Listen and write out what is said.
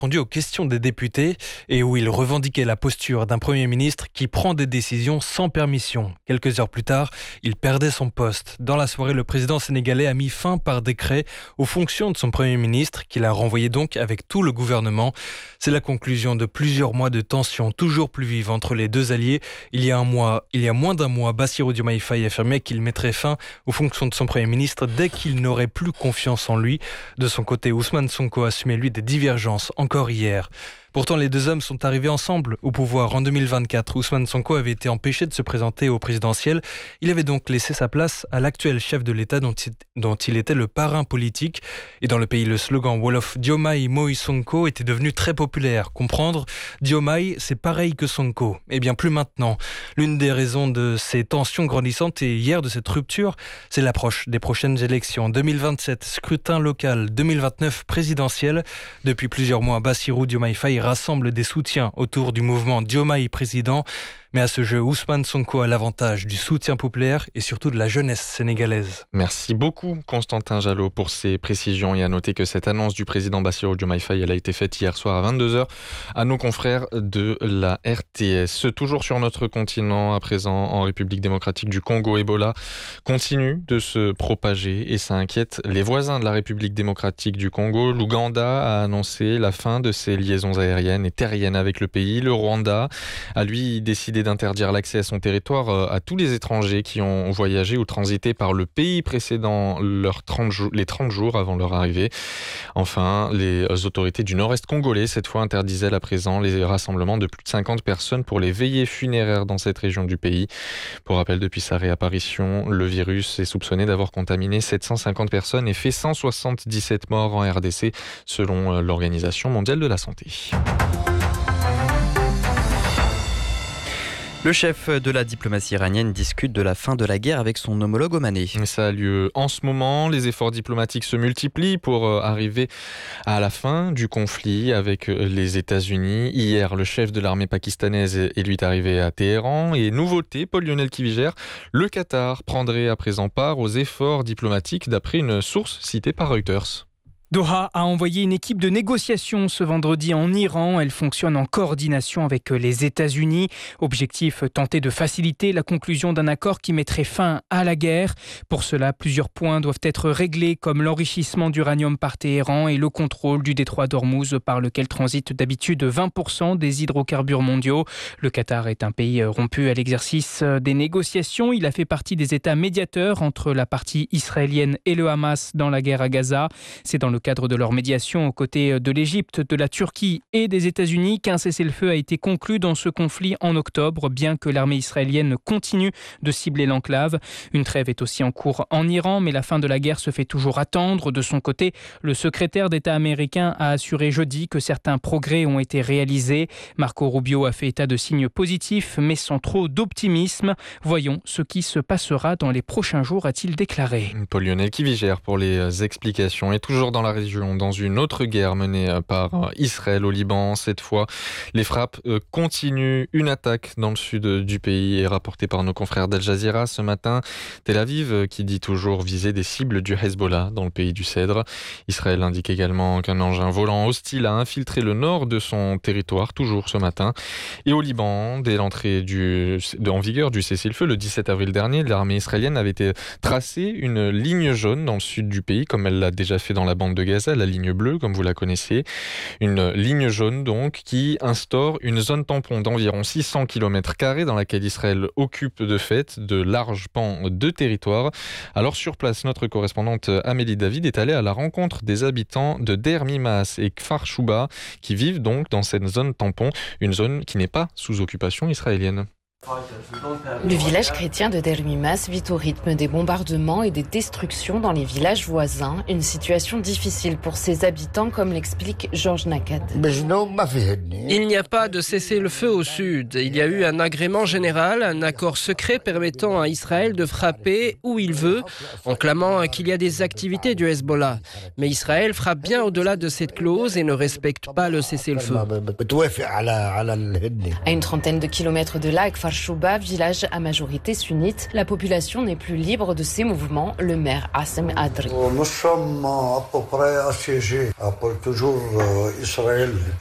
répondu aux questions des députés et où il revendiquait la posture d'un Premier ministre qui prend des décisions sans permission. Quelques heures plus tard, il perdait son poste. Dans la soirée, le président sénégalais a mis fin par décret aux fonctions de son Premier ministre, qu'il a renvoyé donc avec tout le gouvernement. C'est la conclusion de plusieurs mois de tensions toujours plus vives entre les deux alliés. Il y a moins d'un mois, Bassirou Diomaye Faye affirmait qu'il mettrait fin aux fonctions de son Premier ministre dès qu'il n'aurait plus confiance en lui. De son côté, Ousmane Sonko assumait lui des divergences encore hier. Pourtant, les deux hommes sont arrivés ensemble au pouvoir en 2024. Ousmane Sonko avait été empêché de se présenter au présidentiel. Il avait donc laissé sa place à l'actuel chef de l'État dont il était le parrain politique. Et dans le pays, le slogan Wolof Diomaye Moi Sonko était devenu très populaire. Comprendre, Diomaye, c'est pareil que Sonko. Eh bien, plus maintenant. L'une des raisons de ces tensions grandissantes et hier de cette rupture, c'est l'approche des prochaines élections. 2027, scrutin local, 2029, présidentiel. Depuis plusieurs mois, Bassirou Diomaye Faye rassemble des soutiens autour du mouvement Diomaye président. Mais à ce jeu, Ousmane Sonko a l'avantage du soutien populaire et surtout de la jeunesse sénégalaise. Merci beaucoup Constantin Jalot pour ces précisions et à noter que cette annonce du président Bassirou Diomaye Faye elle a été faite hier soir à 22h à nos confrères de la RTS. Toujours sur notre continent, à présent en République démocratique du Congo, Ebola continue de se propager et ça inquiète les voisins de la République démocratique du Congo. L'Ouganda a annoncé la fin de ses liaisons aériennes et terriennes avec le pays. Le Rwanda a lui décidé d'interdire l'accès à son territoire à tous les étrangers qui ont voyagé ou transité par le pays précédant les 30 jours avant leur arrivée. Enfin, les autorités du nord-est congolais, cette fois, interdisaient à présent les rassemblements de plus de 50 personnes pour les veillées funéraires dans cette région du pays. Pour rappel, depuis sa réapparition, le virus est soupçonné d'avoir contaminé 750 personnes et fait 177 morts en RDC, selon l'Organisation mondiale de la santé. Le chef de la diplomatie iranienne discute de la fin de la guerre avec son homologue omanais. Ça a lieu en ce moment. Les efforts diplomatiques se multiplient pour arriver à la fin du conflit avec les États-Unis. Hier, le chef de l'armée pakistanaise est lui arrivé à Téhéran. Et nouveauté, Paul-Lionel Kivigère, le Qatar prendrait à présent part aux efforts diplomatiques d'après une source citée par Reuters. Doha a envoyé une équipe de négociation ce vendredi en Iran. Elle fonctionne en coordination avec les États-Unis. Objectif, tenter de faciliter la conclusion d'un accord qui mettrait fin à la guerre. Pour cela, plusieurs points doivent être réglés, comme l'enrichissement d'uranium par Téhéran et le contrôle du détroit d'Ormuz par lequel transitent d'habitude 20% des hydrocarbures mondiaux. Le Qatar est un pays rompu à l'exercice des négociations. Il a fait partie des États médiateurs entre la partie israélienne et le Hamas dans la guerre à Gaza. C'est dans le cadre de leur médiation aux côtés de l'Égypte, de la Turquie et des États-Unis qu'un cessez-le-feu a été conclu dans ce conflit en octobre, bien que l'armée israélienne continue de cibler l'enclave. Une trêve est aussi en cours en Iran, mais la fin de la guerre se fait toujours attendre. De son côté, le secrétaire d'État américain a assuré jeudi que certains progrès ont été réalisés. Marco Rubio a fait état de signes positifs, mais sans trop d'optimisme. Voyons ce qui se passera dans les prochains jours, a-t-il déclaré. Paul-Lionel Kivigère pour les explications. Et toujours dans la région, dans une autre guerre menée par Israël au Liban. Cette fois, les frappes continuent. Une attaque dans le sud du pays est rapportée par nos confrères d'Al Jazeera ce matin. Tel Aviv qui dit toujours viser des cibles du Hezbollah dans le pays du Cèdre. Israël indique également qu'un engin volant hostile a infiltré le nord de son territoire, toujours ce matin. Et au Liban, dès l'entrée en vigueur du cessez-le-feu le 17 avril dernier, l'armée israélienne avait tracé une ligne jaune dans le sud du pays, comme elle l'a déjà fait dans la bande de Gaza, la ligne bleue, comme vous la connaissez. Une ligne jaune, donc, qui instaure une zone tampon d'environ 600 km² dans laquelle Israël occupe de fait de larges pans de territoire. Alors, sur place, notre correspondante Amélie David est allée à la rencontre des habitants de Der Mimas et Kfar Shuba qui vivent donc dans cette zone tampon, une zone qui n'est pas sous occupation israélienne. Le village chrétien de Der Mimas vit au rythme des bombardements et des destructions dans les villages voisins. Une situation difficile pour ses habitants, comme l'explique Georges Nakad. Il n'y a pas de cessez-le-feu au sud. Il y a eu un agrément général, un accord secret permettant à Israël de frapper où il veut, en clamant qu'il y a des activités du Hezbollah. Mais Israël frappe bien au-delà de cette clause et ne respecte pas le cessez-le-feu. À une trentaine de kilomètres de là, Kfar Arshouba, village à majorité sunnite. La population n'est plus libre de ses mouvements. Le maire Assem Adri. Nous sommes à peu près assiégés. Après toujours Israël